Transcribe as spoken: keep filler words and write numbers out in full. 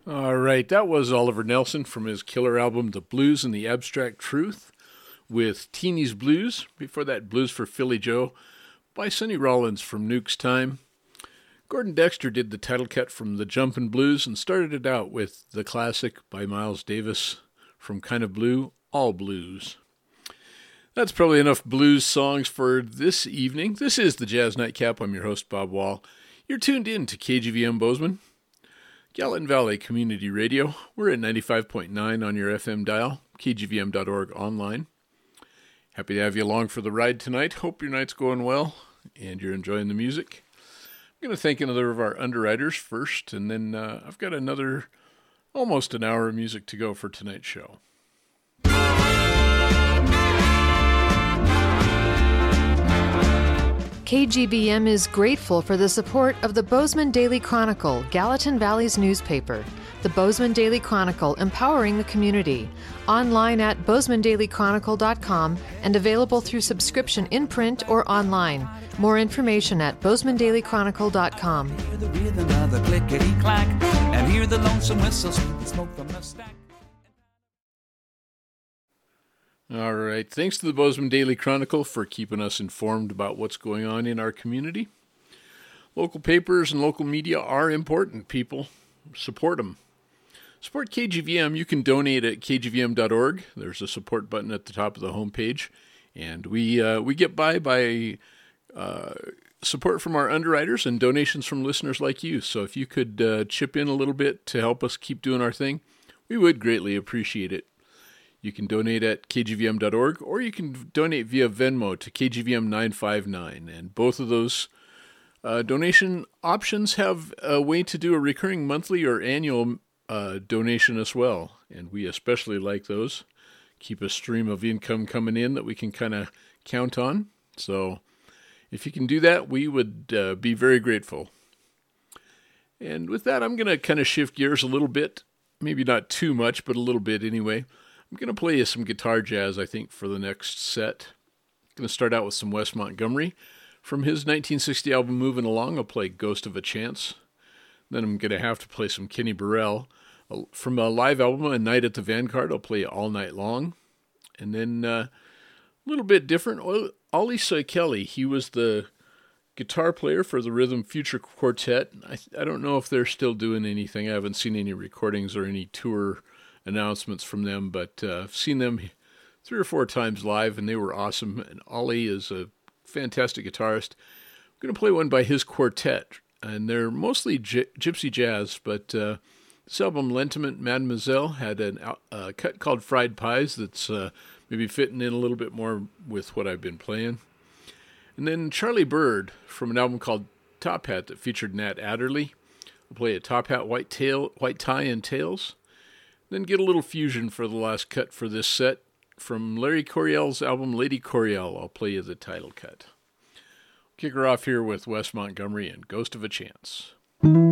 All right, that was Oliver Nelson from his killer album, The Blues and the Abstract Truth, with Teeny's Blues. Before that, Blues for Philly Joe by Sonny Rollins from Nuke's Time. Gordon Dexter did the title cut from The Jumpin' Blues and started it out with the classic by Miles Davis from Kind of Blue, All Blues. That's probably enough blues songs for this evening. This is the Jazz Nightcap. I'm your host, Bob Wall. You're tuned in to K G V M Bozeman, Gallatin Valley Community Radio. We're at ninety-five point nine on your F M dial, K G V M dot org online. Happy to have you along for the ride tonight. Hope your night's going well and you're enjoying the music. I'm going to thank another of our underwriters first, and then uh, I've got another almost an hour of music to go for tonight's show. K G B M is grateful for the support of the Bozeman Daily Chronicle, Gallatin Valley's newspaper. The Bozeman Daily Chronicle, empowering the community. Online at bozeman daily chronicle dot com and available through subscription in print or online. More information at bozeman daily chronicle dot com. Hear the rhythm of the clickety-clack and hear the lonesome whistle smoke from the stack. All right. Thanks to the Bozeman Daily Chronicle for keeping us informed about what's going on in our community. Local papers and local media are important, people. Support them. Support K G V M. You can donate at k g v m dot org. There's a support button at the top of the homepage. And we uh, we get by by uh, support from our underwriters and donations from listeners like you. So if you could uh, chip in a little bit to help us keep doing our thing, we would greatly appreciate it. You can donate at k g v m dot org, or you can donate via Venmo to K G V M nine five nine. And both of those uh, donation options have a way to do a recurring monthly or annual uh, donation as well. And we especially like those. Keep a stream of income coming in that we can kind of count on. So if you can do that, we would uh, be very grateful. And with that, I'm going to kind of shift gears a little bit. Maybe not too much, but a little bit anyway. I'm going to play you some guitar jazz, I think, for the next set. I'm going to start out with some Wes Montgomery. From his nineteen sixty album, Moving Along, I'll play Ghost of a Chance. Then I'm going to have to play some Kenny Burrell. From a live album, A Night at the Vanguard, I'll play All Night Long. And then uh, a little bit different, Ollie Soikeli. He was the guitar player for the Rhythm Future Quartet. I, I don't know if they're still doing anything. I haven't seen any recordings or any tour announcements from them, but uh, I've seen them three or four times live, and they were awesome. And Ollie is a fantastic guitarist. I'm going to play one by his quartet, and they're mostly gy- gypsy jazz, but uh, this album, Lentiment Mademoiselle, had a uh, cut called Fried Pies that's uh, maybe fitting in a little bit more with what I've been playing. And then Charlie Bird from an album called Top Hat that featured Nat Adderley. I'll play a Top Hat, White Tail, White Tie, and Tails. Then get a little fusion for the last cut for this set. From Larry Coryell's album, Lady Coryell, I'll play you the title cut. Kick her off here with Wes Montgomery and Ghost of a Chance.